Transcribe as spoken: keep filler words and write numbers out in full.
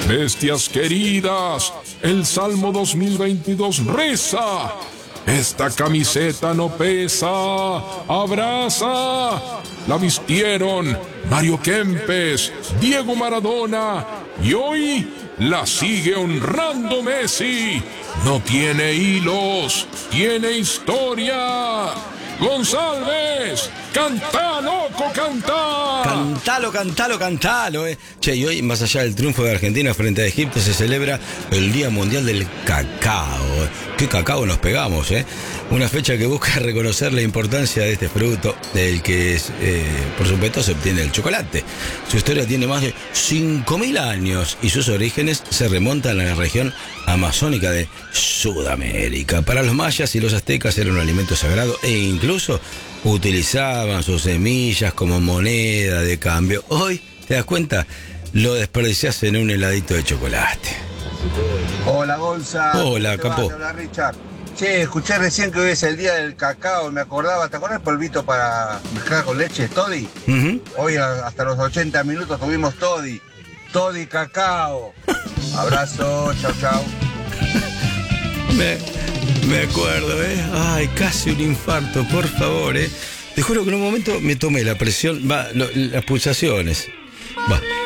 Bestias queridas, el Salmo dos mil veintidós reza: esta camiseta no pesa, abraza. La vistieron Mario Kempes, Diego Maradona, y hoy la sigue honrando Messi. No tiene hilos, tiene historia. González, cantá, loco, cantá. Cantalo, cantalo, cantalo, eh. Che, y hoy, más allá del triunfo de Argentina frente a Egipto, se celebra el Día Mundial del Cacao. Qué cacao nos pegamos, eh. Una fecha que busca reconocer la importancia de este fruto, del que, es, eh, por supuesto, se obtiene el chocolate. Su historia tiene más de cinco mil años y sus orígenes se remontan a la región amazónica de Sudamérica. Para los mayas y los aztecas era un alimento sagrado e incluso utilizaban sus semillas como moneda de cambio. Hoy, ¿te das cuenta? Lo desperdicias en un heladito de chocolate. Hola, Gonza. Hola, capo. Hola, Richard. Che, escuché recién que hoy es el día del cacao, me acordaba, ¿te acordás el polvito para mezclar con leche, Toddy? Uh-huh. Hoy a, hasta los ochenta minutos tuvimos Toddy. Toddy cacao. Abrazo, chau, chau. Me, me acuerdo, ¿eh? Ay, casi un infarto, por favor, ¿eh? Te juro que en un momento me tomé la presión, va, lo, las pulsaciones. Va.